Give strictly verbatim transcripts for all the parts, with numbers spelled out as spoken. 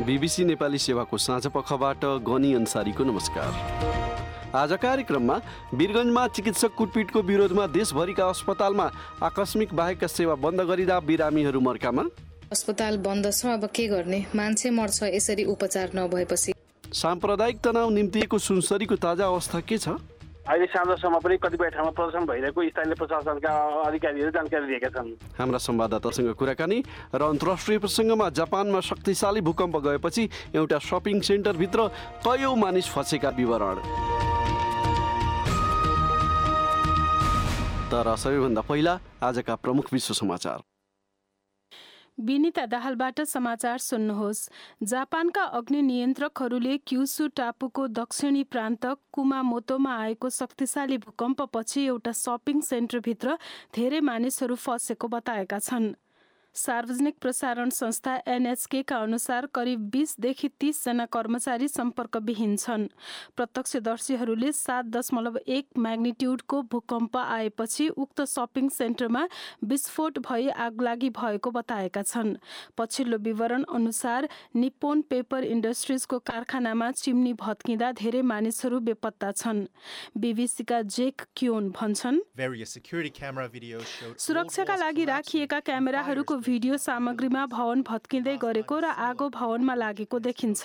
BBC Nepali सेवाको साँझ पखबाट गनी अन्सारीको नमस्कार। आज कार्यक्रममा वीरगञ्जमा चिकित्सक कुटपिटको विरोधमा देशभरिका अस्पतालमा आकस्मिक बाहेकका सेवा बन्द गरिँदा बिरामीहरू मर्कामा। अस्पताल बन्द छ, अब के गर्ने? मान्छे मर्छ यसरी उपचार नभएपछि। साम्प्रदायिक तनाव निम्तिएको सुनसरीको ताजा अवस्था के छ? अहिले साँझसम्म पनि कतिपय ठाउँमा प्रदर्शन भइरहेको स्थानीय प्रशासनका अधिकारीहरू जानकारी दिएका छन्। हाम्रा संवाददातासँग कुराकानी र अन्तर्राष्ट्रिय प्रसङ्गमा जापानमा शक्तिशाली भूकम्प गएपछि एउटा सपिङ सेन्टरभित्र कयौं मानिस फँसेका विवरण। तर सबैभन्दा पहिला आजका प्रमुख विश्व समाचार। विनिता दाहालबाट समाचार सुन्नुहोस्। जापानका अग्नि नियन्त्रकहरूले क्युसु टापुको दक्षिणी प्रान्त कुमामोतोमा आएको शक्तिशाली भूकम्पपछि एउटा सपिङ सेन्टरभित्र धेरै मानिसहरू फँसेको बताएका छन्। सार्वजनिक प्रसारण संस्था एनएचके का अनुसार करिब बीसदेखि तीस जना कर्मचारी सम्पर्कविहीन छन्। प्रत्यक्षदर्शीहरूले सात दशमलव एक म्याग्निट्युडको भूकम्प आएपछि उक्त सपिङ सेन्टरमा विस्फोट भई आगलागी भएको बताएका छन्। पछिल्लो विवरण अनुसार निप्पोन पेपर इन्डस्ट्रिजको कारखानामा चिम्नी भत्किँदा धेरै मानिसहरू बेपत्ता छन्। बीबीसीका जेक क्योन भन्छन्, सुरक्षाका लागि राखिएका क्यामेराहरूको भिडियो सामग्रीमा भवन भत्किँदै गरेको र आगो भवनमा लागेको देखिन्छ।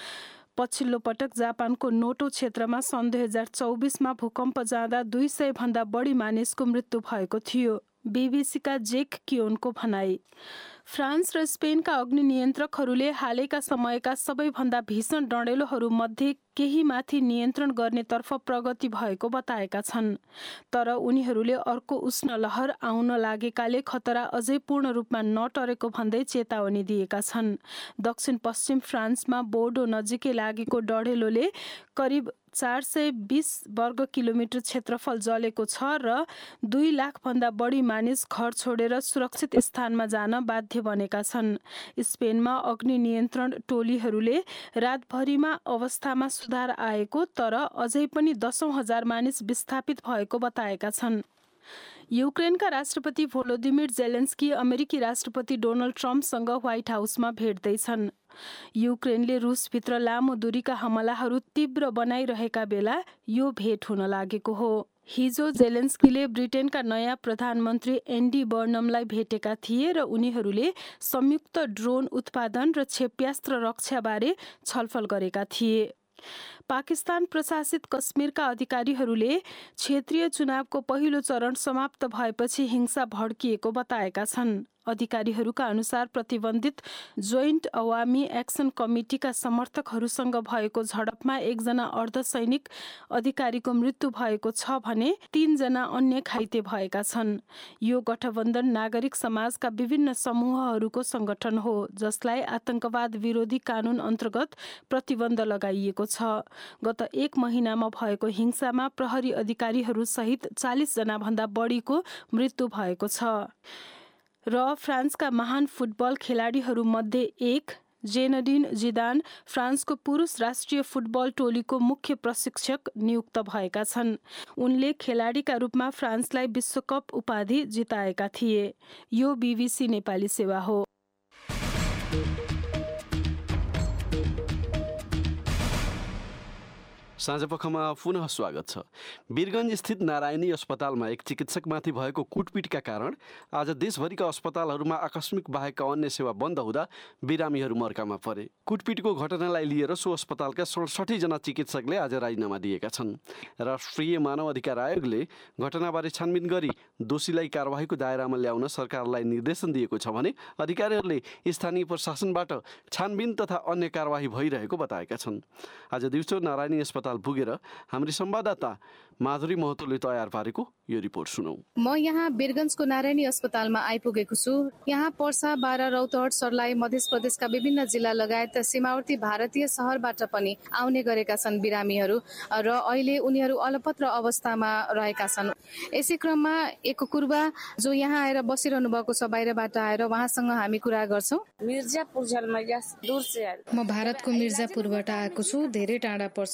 पछिल्लो पटक जापानको नोटो क्षेत्रमा सन् दुई हजार चौबिसमा भूकम्प जाँदा दुई सय भन्दा बढी मानिसको मृत्यु भएको थियो। बीबीसीका जेक क्योनको भनाई। फ्रान्स र स्पेनका अग्नि नियन्त्रकहरूले हालैका समयका सबैभन्दा भीषण डढेलोहरू मध्ये केहीमाथि नियन्त्रण गर्नेतर्फ प्रगति भएको बताएका छन्। तर उनीहरूले अर्को उष्ण लहर आउन लागेकाले खतरा अझै पूर्ण रूपमा नटरेको भन्दै चेतावनी दिएका छन्। दक्षिण पश्चिम फ्रान्समा बोर्डो नजिकै लागेको डढेलोले करिब चार सय बीस वर्ग किलोमिटर क्षेत्रफल जलेको छ र दुई लाख भन्दा बढी मानिस घर छोडेर सुरक्षित स्थानमा जान बाध्य बनेका छन्। स्पेनमा अग्नि नियन्त्रण टोलीहरूले रातभरिमा अवस्थामा सुधार आएको तर अझै पनि दसौं हजार मानिस विस्थापित भएको बताएका छन्। युक्रेनका राष्ट्रपति भोलोदिमिर जेलेन्स्की अमेरिकी राष्ट्रपति डोनाल्ड ट्रम्पसँग व्हाइट हाउसमा भेट्दैछन्। युक्रेनले रुसभित्र लामो दूरीका हमलाहरू तीव्र बनाइरहेका बेला यो भेट हुन लागेको हो। हिजो जेलेन्स्कीले ब्रिटेनका नयाँ प्रधानमन्त्री एन्डी बर्नमलाई भेटेका थिए र उनीहरूले संयुक्त ड्रोन उत्पादन र क्षेप्यास्त्र रक्षाबारे छलफल गरेका थिए। पाकिस्तान प्रशासित कश्मीरका अधिकारीहरूले क्षेत्रीय चुनावको पहिलो चरण समाप्त भएपछि हिंसा भड्किएको बताएका छन्। अधिकारीहरूका अनुसार प्रतिबन्धित जोइन्ट अवामी एक्सन कमिटीका समर्थकहरूसँग भएको झडपमा एकजना अर्धसैनिक अधिकारीको मृत्यु भएको छ भने तीनजना अन्य घाइते भएका छन्। यो गठबन्धन नागरिक समाजका विभिन्न समूहहरूको संगठन हो जसलाई आतंकवाद विरोधी कानून अन्तर्गत प्रतिबन्ध लगाइएको छ। गत एक महिनामा भएको हिंसामा प्रहरी अधिकारीहरू सहित चालीस जना भन्दा बढीको मृत्यु भएको छ। र फ्रान्सका महान फुटबल खेलाडीहरू मध्ये एक जेनडिन जिदान फ्रान्सको पुरुष राष्ट्रिय फुटबल टोलीको मुख्य प्रशिक्षक नियुक्त भएका छन्। उनले खेलाडीका रूपमा फ्रान्सलाई विश्वकप उपाधि जिताएका थिए। यो बीबीसी नेपाली सेवा हो। साँझपखमा पुनः स्वागत छ। वीरगञ्ज स्थित नारायणी अस्पतालमा एक चिकित्सकमाथि भएको कुटपिटका कारण आज देशभरिका अस्पतालहरूमा आकस्मिक बाहेकका अन्य सेवा बन्द हुँदा बिरामीहरू मर्कामा परे। कुटपिटको घटनालाई लिएर सो अस्पतालका सडसठी जना चिकित्सकले आज राजीनामा दिएका छन्। राष्ट्रिय मानव अधिकार आयोगले घटनाबारे छानबिन गरी दोषीलाई कारबाहीको दायरामा ल्याउन सरकारलाई निर्देशन दिएको छ भने अधिकारीहरूले स्थानीय प्रशासनबाट छानबिन तथा अन्य कारबाही भइरहेको बताएका छन्। आज दिउँसो नारायणी अस्पताल पुगेर हाम्री संवाददाता माधुरी महतोले तयार पारेको यो रिपोर्ट सुनौ। म यहाँ वीरगञ्जको नारायणी अस्पतालमा आइपुगेको छु। यहाँ पर्सा, बारा, रौतहट, सर्लाही, मध्य प्रदेशका विभिन्न जिल्ला लगायत सीमावर्ती भारतीय शहरबाट पनि आउने गरेका छन् बिरामीहरू र अहिले उनीहरू अलपत्र अवस्थामा रहेका छन्। यसै क्रममा एक कुर्बा जो यहाँ आएर बसिरहनु भएको छ बाहिरबाट आएर उहाँसँग हामी कुरा गर्छौँ। मिर्जापुर म भारतको मिर्जापुरबाट आएको छु। धेरै टाढा पर्छ। बिहान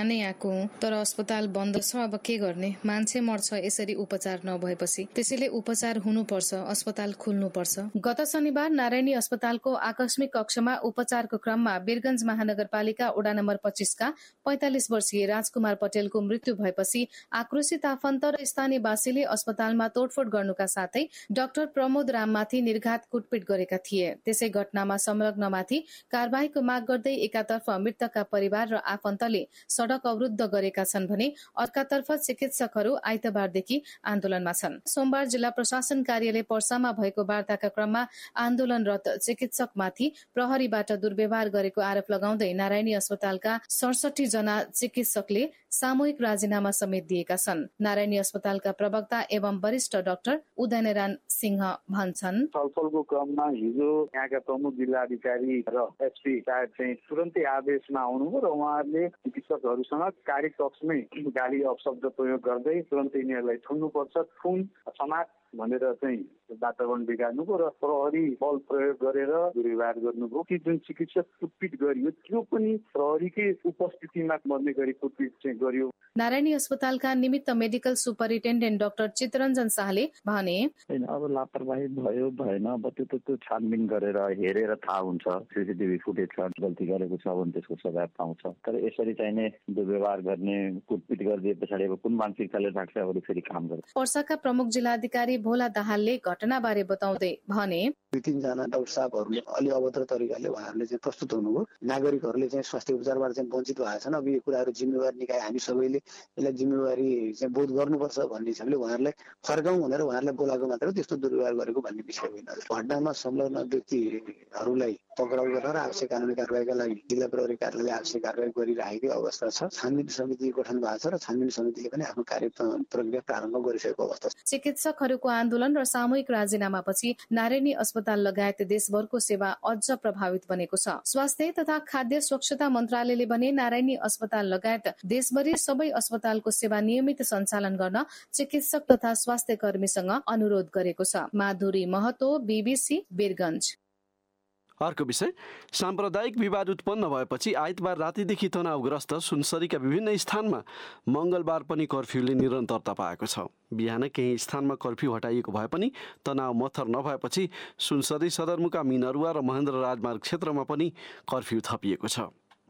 बिहानै आएको हुँ तर अस्पताल बन्द छ, अब के गर्ने? मान्छे मर्छ यसरी उपचार नभएपछि। त्यसैले उपचार हुनुपर्छ, अस्पताल खुल्नुपर्छ। गत शनिबार नारायणी अस्पतालको आकस्मिक कक्षमा उपचारको क्रममा वीरगञ्ज महानगरपालिका वडा नम्बर पच्चीसका पैंतालिस वर्षीय राजकुमार पटेलको मृत्यु भएपछि आक्रोशित आफन्त र स्थानीयवासीले अस्पतालमा तोडफोड गर्नुका साथै डाक्टर प्रमोद राममाथि निर्घात कुटपिट गरेका थिए। त्यसै घटनामा संलग्नमाथि कारबाहीको माग गर्दै एकातर्फ मृतकका परिवार र आफन्तले सडक अवरुद्ध गरेका छन् भने अर्कातर्फ चिकित्सकहरू आइतबारदेखि आन्दोलनमा छन्। सोमबार जिल्ला प्रशासन कार्यालय पर्सामा भएको वार्ताका क्रममा आन्दोलनरत चिकित्सकमाथि प्रहरीबाट दुर्व्यवहार गरेको आरोप लगाउँदै नारायणी अस्पतालका सडसठी जना चिकित्सकले सामूहिक राजीनामा समेत दिएका छन्। नारायणी अस्पतालका प्रवक्ता एवं वरिष्ठ डाक्टर उदयनारायण सिंह भन्छन्, छलफलको क्रममा हिजो यहाँका प्रमुख जिल्लाधिकारी र एसपी साहेब चाहिँ तुरन्तै आदेशमा आउनुभयो र उहाँहरूले चिकित्सकहरूसँग कार्यकक्षमै गाली अपशब्द प्रयोग गर्दै तुरन्तै यिनीहरूलाई थुन्नुपर्छ, थुन समाज भनेर चाहिँ वातावरण बिगार्नुभयो र प्रहरी बल प्रयोग गरेर दुर्व्यवहार गर्नुभयो। कि जुन चिकित्सक कुटपिट गरियो त्यो पनि प्रहरीकै उपस्थितिमा बन्ने गरी कुटपिट चाहिँ गरियो। नारायणी अस्पतालका निमित्त मेडिकल सुपरिन्टेन्डेन्ट डाक्टर चितरञ्जन शाहले भने, अब लापरवाही भयो भएन, अब त्यो त त्यो छानबिन गरेर हेरेर थाहा हुन्छ। सिसिटिभी फुटेज छ, गल्ती गरेको छ भने त्यसको सजाय पाउँछ। तर यसरी चाहिने दुर्व्यवहार गर्ने, कुटपिट गरिदिए पछाडि अब कुन मानसिकताले राख्छ अब फेरि काम गर्छ। पर्साका प्रमुख जिल्लाधिकारी भोला दाहालले घटनाबारे बताउँदै भने, दुई तीनजना डाक्टर साहबहरूले अलि अभद्र तरिकाले उहाँहरूले चाहिँ प्रस्तुत हुनुभयो। नागरिकहरूले चाहिँ स्वास्थ्य उपचारबाट चाहिँ वञ्चित भएका छन्। अब यो कुराहरू जिम्मेवारी निकाय हामी सबैले यसलाई जिम्मेवारी चाहिँ बोध गर्नुपर्छ भन्ने हिसाबले उहाँहरूलाई फर्काउँ भनेर उहाँहरूलाई बोलाएको मात्र, त्यस्तो दुर्व्यवहार गरेको भन्ने विषय होइन। घटनामा संलग्न व्यक्तिहरूलाई पक्राउ गरेर आवश्यक कानुनी कारबाहीका लागि जिल्ला प्रहरी कार्यालयले आवश्यक कारबाही गरिरहेको अवस्था छ। छानबिन समिति गठन भएको छ र छानबिन समितिले पनि आफ्नो कार्य प्रक्रिया प्रारम्भ गरिसकेको अवस्था छ। चिकित्सकहरूको आन्दोलन र सामूहिक राजीनामापछि नारायणी अस्पताल लगायत देशभरको सेवा अझ प्रभावित बनेको छ। स्वास्थ्य तथा खाद्य स्वच्छता मन्त्रालयले भने नारायणी अस्पताल लगायत देशभरि सबै अस्पतालको सेवा नियमित सञ्चालन गर्न चिकित्सक तथा स्वास्थ्य कर्मीसँग अनुरोध गरेको छ। माधुरी महतो, बीबीसी, वीरगञ्ज। अर्को विषय, साम्प्रदायिक विवाद उत्पन्न भएपछि आइतबार रातिदेखि तनावग्रस्त सुनसरीका विभिन्न स्थानमा मङ्गलबार पनि कर्फ्यूले निरन्तरता पाएको छ। बिहान केही स्थानमा कर्फ्यू हटाइएको भए पनि तनाव मत्थर नभएपछि सुनसरी सदरमुकाम मिनरुवा र महेन्द्र राजमार्ग क्षेत्रमा पनि कर्फ्यू थपिएको छ।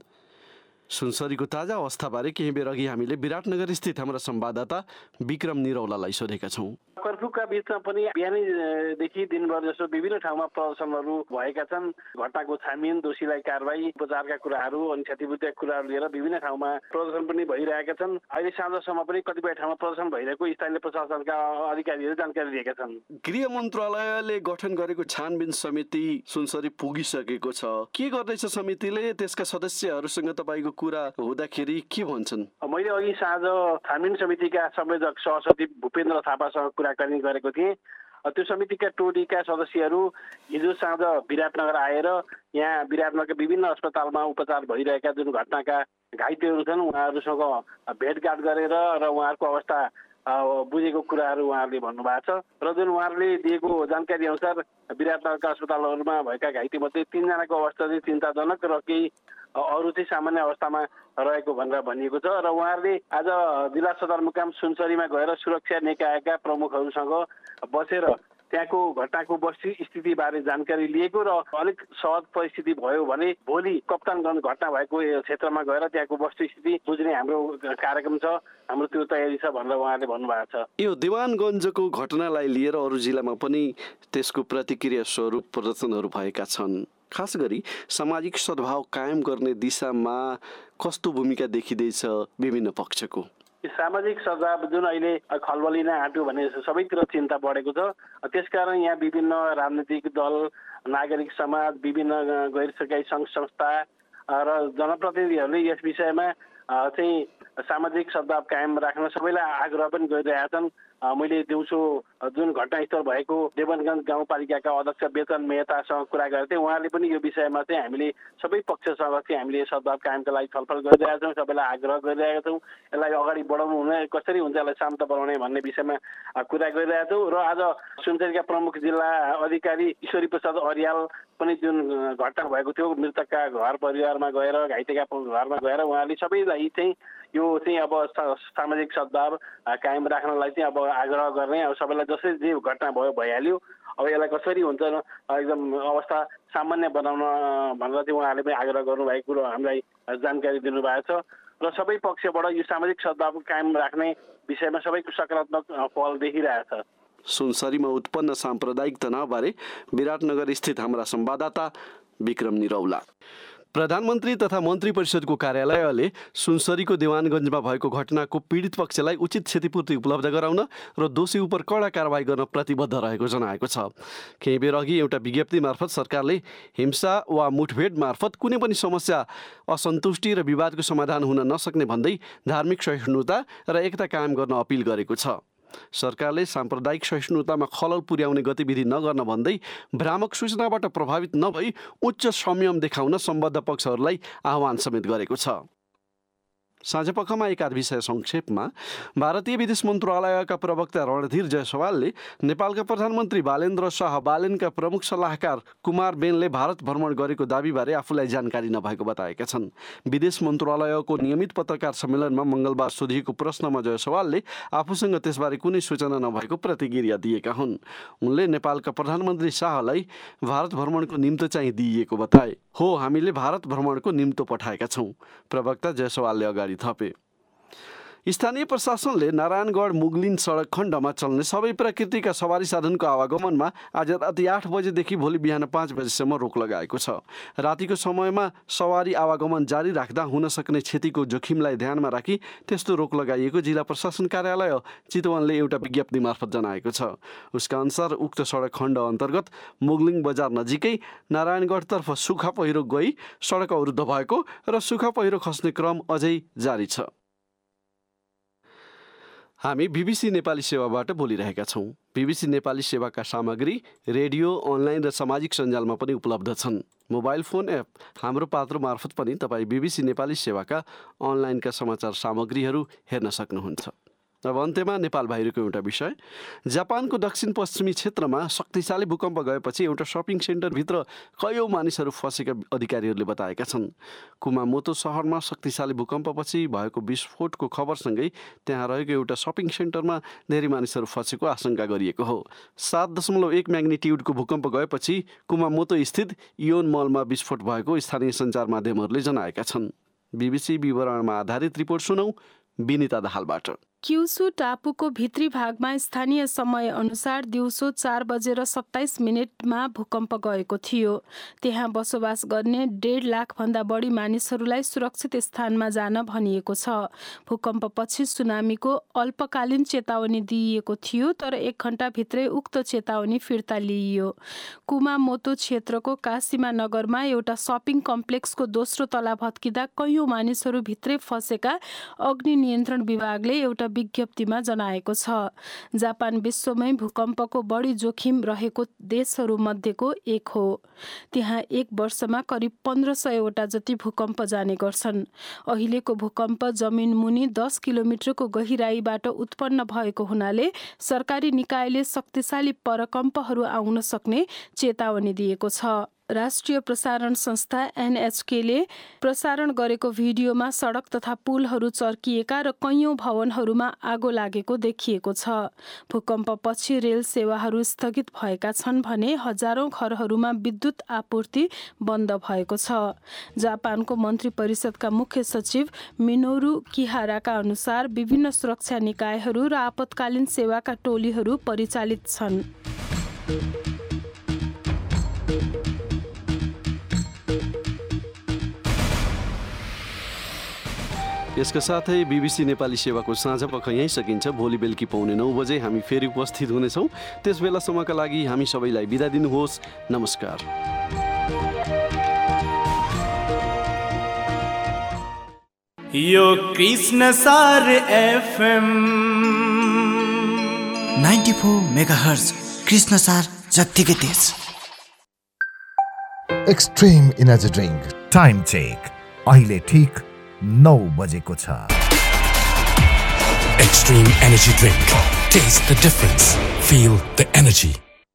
सुनसरीको ताजा अवस्थाबारे केही बेर अघि हामीले विराटनगर स्थित हाम्रा संवाददाता विक्रम निरौलालाई सोधेका छौँ। कर्फ्यूका बिचमा पनि बिहानैदेखि दिनभर जसो विभिन्न ठाउँमा प्रदर्शनहरू भएका छन्। घटनाको छानबिन, दोषीलाई कारबाही, उपचारका कुराहरू अनि क्षतिपूर्तिका कुराहरू लिएर विभिन्न ठाउँमा प्रदर्शन पनि भइरहेका छन्। अहिले साँझसम्म पनि कतिपय ठाउँमा प्रदर्शन भइरहेको स्थानीय प्रशासनका अधिकारीहरू जानकारी दिएका छन्। गृह मन्त्रालयले गठन गरेको छानबिन समिति सुनसरी पुगिसकेको छ। के गर्दैछ समितिले? त्यसका सदस्यहरूसँग तपाईँको कुरा हुँदाखेरि के भन्छन्? मैले अघि साँझ छानबिन समितिका संयोजक सहसचिव भूपेन्द्र थापासँग कुराकानी गरेको थिएँ। त्यो समितिका टोलीका सदस्यहरू हिजो साँझ विराटनगर आएर यहाँ विराटनगरका विभिन्न अस्पतालमा उपचार भइरहेका जुन घटनाका घाइतेहरू छन् उहाँहरूसँग भेटघाट गरेर र उहाँहरूको अवस्था बुझेको कुराहरू उहाँहरूले भन्नुभएको छ। र जुन उहाँहरूले दिएको जानकारी अनुसार विराटनगरका अस्पतालहरूमा भएका घाइतेमध्ये तीनजनाको अवस्था चाहिँ चिन्ताजनक र केही अरू चाहिँ सामान्य अवस्थामा रहेको भनेर भनिएको छ। र उहाँहरूले आज जिल्ला सदरमुकाम सुनसरीमा गएर सुरक्षा निकायका प्रमुखहरूसँग बसेर त्यहाँको घटनाको वस्तुस्थिति बारे जानकारी लिएको र अलिक सहज परिस्थिति भयो भने भोलि कप्तानगञ्ज घटना भएको क्षेत्रमा गएर त्यहाँको वस्तुस्थिति बुझ्ने हाम्रो कार्यक्रम छ, हाम्रो त्यो तयारी छ भनेर उहाँले भन्नुभएको छ। यो दिवानगञ्जको घटनालाई लिएर अरू जिल्लामा पनि त्यसको प्रतिक्रिया स्वरूप प्रदर्शनहरू भएका छन्। खास गरी सामाजिक सद्भाव कायम गर्ने दिशामा कस्तो भूमिका देखिँदैछ विभिन्न पक्षको? सामाजिक सद्भाव जुन अहिले खलबलिन आँट्यो भने सबैतिर चिन्ता बढेको छ। त्यसकारण यहाँ विभिन्न राजनीतिक दल, नागरिक समाज, विभिन्न गैर सरकारी सङ्घ संस्था र जनप्रतिनिधिहरूले यस विषयमा चाहिँ सामाजिक सद्भाव कायम राख्न सबैलाई आग्रह पनि गरिरहेका छन्। मैले दिउँसो जुन घटनास्थल भएको देवनगञ्ज गाउँपालिकाका अध्यक्ष बेतन मेहतासँग कुरा गरेको थिएँ। उहाँले पनि यो विषयमा चाहिँ हामीले सबै पक्षसँग चाहिँ हामीले सद्भाव कायमका लागि छलफल गरिरहेका छौँ, सबैलाई आग्रह गरिरहेका छौँ। यसलाई अगाडि बढाउनु हुने कसरी हुन्छ, यसलाई शान्त बनाउने भन्ने विषयमा कुरा गरिरहेका छौँ। र आज सुनसरीका प्रमुख जिल्ला अधिकारी ईश्वरी प्रसाद अर्याल पनि जुन घटना भएको थियो मृतकका घर परिवारमा गएर घाइतेका घरमा गएर उहाँले सबैलाई चाहिँ यो चाहिँ अब सामाजिक सद्भाव कायम राख्नलाई चाहिँ अब आग्रह गर्ने, अब सबैलाई जसरी जे घटना भयो भइहाल्यो, अब यसलाई कसरी हुन्छ एकदम अवस्था सामान्य बनाउन भनेर चाहिँ उहाँहरूले पनि आग्रह गर्नुभएको कुरो हामीलाई जानकारी दिनुभएको छ। र सबै पक्षबाट यो सामाजिक सद्भाव कायम राख्ने विषयमा सबैको सकारात्मक पहल देखिरहेछ। सुनसरीमा उत्पन्न साम्प्रदायिक तनावबारे विराटनगर स्थित हाम्रा संवाददाता विक्रम निरौला। प्रधानमन्त्री तथा मन्त्री परिषदको कार्यालयले सुनसरीको देवानगञ्जमा भएको घटनाको पीडित पक्षलाई उचित क्षतिपूर्ति उपलब्ध गराउन र दोषी उप कडा कारवाही गर्न प्रतिबद्ध रहेको जनाएको छ। केही बेर अघि एउटा विज्ञप्ति मार्फत सरकारले हिंसा वा मुठभेड मार्फत कुनै पनि समस्या, असन्तुष्टि र विवादको समाधान हुन नसक्ने भन्दै धार्मिक सहिष्णुता र एकता कायम गर्न अपिल गरेको छ। सरकारले साम्प्रदायिक सहिष्णुतामा खलल पुर्याउने गतिविधि नगर्न भन्दै भ्रामक सूचनाबाट प्रभावित नभई उच्च संयम देखाउन सम्बद्ध पक्षहरूलाई आह्वान समेत गरेको छ। साँझपखमा एकाध विषय संक्षेपमा भारतीय विदेश मन्त्रालयका प्रवक्ता रणधीर जयसवालले नेपालका प्रधानमन्त्री बालेन्द्र शाह बालेनका प्रमुख सल्लाहकार कुमार बेनले भारत भ्रमण गरेको दाबीबारे आफूलाई जानकारी नभएको बताएका छन्। विदेश मन्त्रालयको नियमित पत्रकार सम्मेलनमा मङ्गलबार सोधिएको प्रश्नमा जयसवालले आफूसँग त्यसबारे कुनै सूचना नभएको प्रतिक्रिया दिएका हुन्। उनले नेपालका प्रधानमन्त्री शाहलाई भारत भ्रमणको निम्तो चाहिँ दिइएको बताए। हो, हामीले भारत भ्रमणको निम्तो पठाएका छौँ, प्रवक्ता जयसवालले अगाडि थपे। स्थानीय प्रशासनले नारायणगढ मुगलिन सडक खण्डमा चल्ने सबै प्रकृतिका सवारी साधनको आवागमनमा आज राति आठ बजेदेखि भोलि बिहान पाँच बजेसम्म रोक लगाएको छ। रातिको समयमा सवारी आवागमन जारी राख्दा हुन सक्ने क्षतिको जोखिमलाई ध्यानमा राखी त्यस्तो रोक लगाइएको जिल्ला प्रशासन कार्यालय चितवनले एउटा विज्ञप्ति मार्फत जनाएको छ। उसका अनुसार उक्त सडक खण्ड अन्तर्गत मुगलिङ बजार नजिकै नारायणगढतर्फ सुक्खा पहिरो गई सडक अवरुद्ध भएको र सुक्खा पहिरो खस्ने क्रम अझै जारी छ। हामी बीबीसी नेपाली सेवाबाट बोलिरहेका छौँ। बीबीसी नेपाली सेवाका सामग्री रेडियो, अनलाइन र सामाजिक सञ्जालमा पनि उपलब्ध छन्। मोबाइल फोन एप हाम्रो पात्र मार्फत पनि तपाईँ बीबीसी नेपाली सेवाका अनलाइनका समाचार सामग्रीहरू हेर्न सक्नुहुन्छ। अब अन्त्यमा नेपाल बाहिरको एउटा विषय। जापानको दक्षिण पश्चिमी क्षेत्रमा शक्तिशाली भूकम्प गएपछि एउटा सपिङ सेन्टरभित्र कयौँ मानिसहरू फँसेका अधिकारीहरूले बताएका छन्। कुमामोतो सहरमा शक्तिशाली भूकम्पपछि भएको विस्फोटको खबरसँगै त्यहाँ रहेको एउटा सपिङ सेन्टरमा धेरै मानिसहरू फँसेको आशंका गरिएको हो। सात दशमलव एक म्याग्निट्युडको भूकम्प गएपछि कुमामोतो स्थित इयोन मलमा विस्फोट भएको स्थानीय सञ्चार माध्यमहरूले जनाएका छन्। बीबीसी विवरणमा आधारित रिपोर्ट सुनौ विनिता दाहालबाट। क्युसु टापुको भित्री भागमा स्थानीय समय अनुसार दिउँसो चार बजेर सत्ताइस मिनटमा भूकम्प गएको थियो। त्यहाँ बसोबास गर्ने डेढ लाखभन्दा बढी मानिसहरूलाई सुरक्षित स्थानमा जान भनिएको छ। भूकम्पपछि सुनामीको अल्पकालीन चेतावनी दिइएको थियो, तर एक घण्टाभित्रै उक्त चेतावनी फिर्ता लिइयो। कुमामोतो क्षेत्रको कासिमा नगरमा एउटा सपिङ कम्प्लेक्सको दोस्रो तला भत्किँदा कैयौँ मानिसहरू भित्रै फँसेका अग्नि नियन्त्रण विभागले एउटा विज्ञप्तिमा जनाएको छ। जापान विश्वमै भूकम्पको बढी जोखिम रहेको देशहरू मध्येको एक हो। त्यहाँ एक वर्षमा करिब पन्ध्र सयवटा जति भूकम्प जाने गर्छन्। अहिलेको भूकम्प जमिन मुनि दस किलोमिटरको गहिराईबाट उत्पन्न भएको हुनाले सरकारी निकायले शक्तिशाली परकम्पहरू आउन सक्ने चेतावनी दिएको छ। राष्ट्रिय प्रसारण संस्था एनएचकेले प्रसारण गरेको भिडियोमा सडक तथा पुलहरू चर्किएका र कैयौँ भवनहरूमा आगो लागेको देखिएको छ। भूकम्पपछि रेल सेवाहरू स्थगित भएका छन् भने हजारौँ घरहरूमा विद्युत आपूर्ति बन्द भएको छ। जापानको मन्त्री परिषदका मुख्य सचिव मिनोरू किहाराका अनुसार विभिन्न सुरक्षा निकायहरू र आपतकालीन सेवाका टोलीहरू परिचालित छन्। यसका साथै बीबीसी नेपाली सेवाको साँझपख यहीँ सकिन्छ। भोलि बेलुकी पाउने नौ बजे हामी फेरि उपस्थित हुनेछौँ। त्यस बेलासम्मका लागि हामी सबैलाई बिदा दिनुहोस्। नमस्कार। यो कृष्ण सार FM ninety four megahertz Krishna सार जत्तिकै तेज। Extreme energy drink time check अहिले ठीक नौ बजेको छ। Extreme energy drink. Taste the difference. Feel the energy.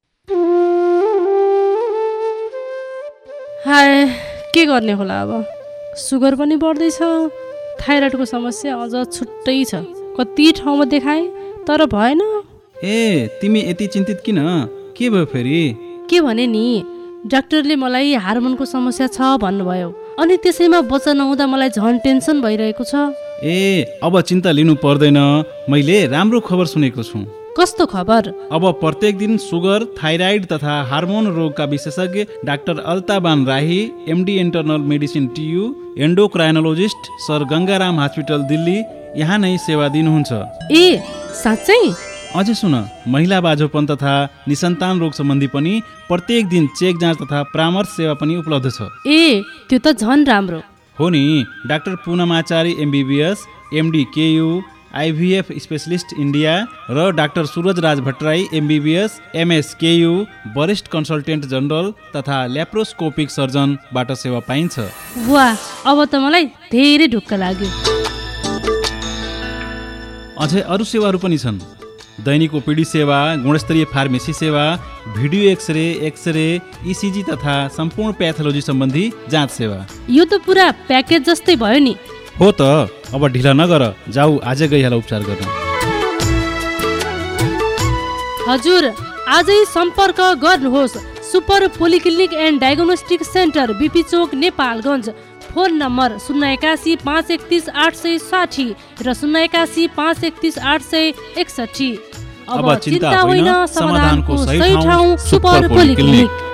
हाय, के गर्ने होला अब? सुगर पनि बढ्दैछ, थाइरोइडको समस्या अझ छुट्टै छ। कति ठाउँमा देखाएँ तर भएन। ए, तिमी यति चिन्तित किन? के भयो फेरि? के भने नि, डाक्टरले मलाई हार्मोनको समस्या छ भन्नुभयो। अनि त्यसैमा बच्चा नहुँदा मलाई झन् टेन्सन भइरहेको छ। ए, अब चिन्ता लिनु पर्दैन, मैले राम्रो खबर सुनेको छु। कस्तो खबर? अब प्रत्येक दिन सुगर, थाइराइड तथा हार्मोन रोगका विशेषज्ञ डाक्टर अल्ताबान राही, MD internal medicine TU, एन्डोक्राइनोलोजिस्ट sir Gangaram hospital Delhi यहाँ नै सेवा दिनुहुन्छ। ए, साँच्चै? अझै सुन, महिला बाझोपन तथा निसन्तान रोग सम्बन्धी पनि प्रत्येक दिन चेक जाँच तथा परामर्श सेवा पनि उपलब्ध छ। ए, त्यो त झन् राम्रो हो नि। Doctor पूनमाचारी MBBS, MD केयू, IVF specialist India र डाक्टर सूरज राज भट्टराई एमबीबीएस, एमएस केयू, वरिष्ठ कन्सल्टेन्ट जनरल तथा ल्याप्रोस्कोपिक सर्जनबाट सेवा पाइन्छ। वाह, अब त मलाई धेरै ढुक्क लाग्यो। अझै अरू सेवाहरू पनि छन्। दैनिक ओपीडी सेवा, गुणस्तरीय फार्मेसी सेवा, भिडियो एक्सरे, एक्सरे, इसिजी तथा सम्पूर्ण प्याथोलोजी सम्बन्धी जाँच सेवा। यो त पुरा प्याकेज जस्तै भयो नि। हो त, अब ढिला नगर, जाऊ आजै गइहाल उपचार गर्न। हजुर, आजै सम्पर्क गर्नुहोस् super polyclinic and diagnostic centre, BP Chowk, Nepalgunj. Phone number शून्य एकासी पाँच एकतिस आठ सय साठी र शून्य एकासी पाँच एकतिस आठ सय एकसठी। अब चिन्ता होइन, समाधानको सही ठाउँ सुपर पोलिक्लिनिक।